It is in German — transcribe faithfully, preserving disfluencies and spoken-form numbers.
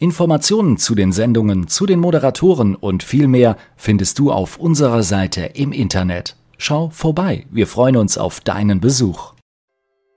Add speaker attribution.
Speaker 1: Informationen zu den Sendungen, zu den Moderatoren und viel mehr findest du auf unserer Seite im Internet. Schau vorbei, wir freuen uns auf deinen Besuch.